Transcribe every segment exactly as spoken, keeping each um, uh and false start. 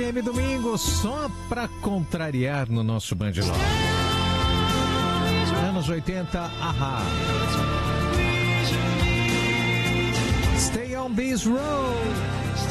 M Domingo, só pra contrariar no nosso Band Love. Anos oitenta, Ahá. Stay on this road.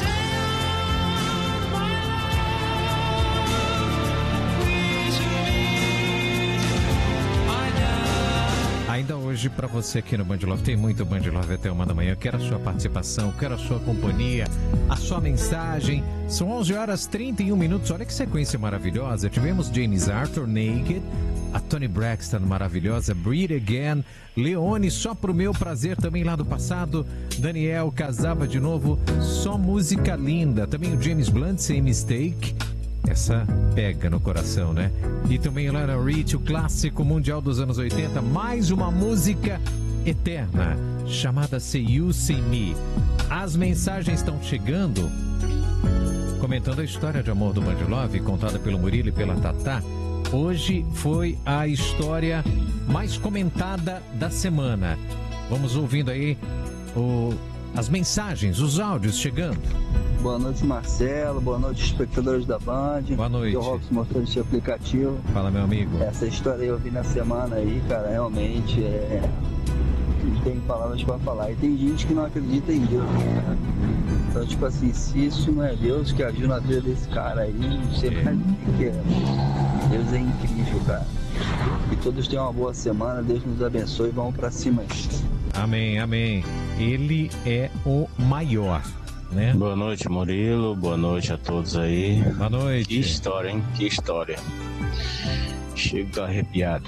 Ainda hoje, para você aqui no Band Love, tem muito Band Love até uma da manhã. Eu quero a sua participação, quero a sua companhia, a sua mensagem. São onze horas e trinta e um minutos. Olha que sequência maravilhosa. Tivemos James Arthur, Naked, a Toni Braxton, maravilhosa, Breathe Again, Leone, Só Pro Meu Prazer, também lá do passado, Daniel, Casava de Novo, só música linda. Também o James Blunt, Sem Mistake. Essa pega no coração, né? E também o Lionel Rich, o clássico mundial dos anos oitenta, mais uma música eterna, chamada Say You, Say Me. As mensagens estão chegando, comentando a história de amor do Band Love, contada pelo Murilo e pela Tatá. Hoje foi a história mais comentada da semana. Vamos ouvindo aí o, as mensagens, os áudios chegando. Boa noite, Marcelo. Boa noite, espectadores da Band. Boa noite. Eu Robson, mostrando esse aplicativo. Fala, meu amigo. Essa história eu vi na semana aí, cara, realmente é... não tem palavras pra falar. E tem gente que não acredita em Deus, cara. Então, tipo assim, se isso não é Deus que agiu na vida desse cara aí, não sei mais o que é. Deus é incrível, cara. Que todos tenham uma boa semana. Deus nos abençoe e vamos pra cima. Amém, amém. Ele é o maior. Né? Boa noite, Murilo. Boa noite a todos aí. Boa noite. Que história, hein? Que história. Chego arrepiado.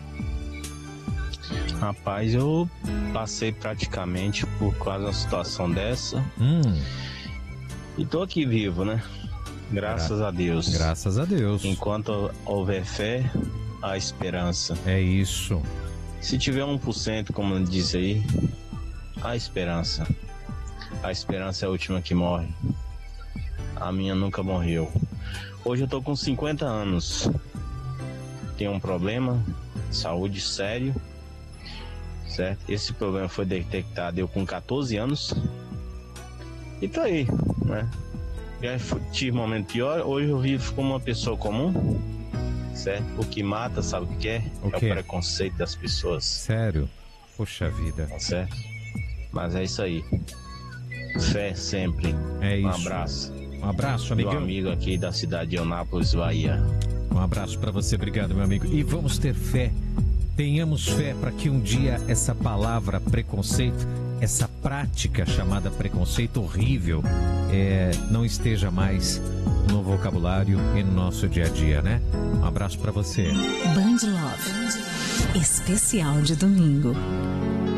Rapaz, eu passei praticamente por quase uma situação dessa. Hum. E tô aqui vivo, né? Graças Gra- a Deus. Graças a Deus. Enquanto houver fé, há esperança. É isso. Se tiver um por cento, como disse aí, há esperança. A esperança é a última que morre. A minha nunca morreu. Hoje eu tô com cinquenta anos. Tenho um problema de saúde sério, certo? Esse problema foi detectado eu com catorze anos. E tô aí, né? Já tive um momento pior. Hoje eu vivo como uma pessoa comum, certo? O que mata, sabe o que é? O é quê? o preconceito das pessoas. Sério? Puxa vida. Tá certo? Mas é isso aí. Fé sempre. É isso. Um abraço. Um abraço, Meu amigão. amigo aqui da cidade de Eunápolis, Bahia. Um abraço pra você, obrigado, meu amigo. E vamos ter fé. Tenhamos fé para que um dia essa palavra preconceito, essa prática chamada preconceito horrível, é, não esteja mais no vocabulário e no nosso dia a dia, né? Um abraço pra você. Band Love, especial de domingo.